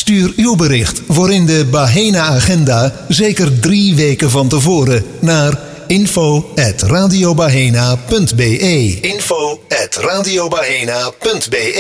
Stuur uw bericht voor in de Bahena-agenda zeker 3 weken van tevoren naar info@radiobahena.be. info@radiobahena.be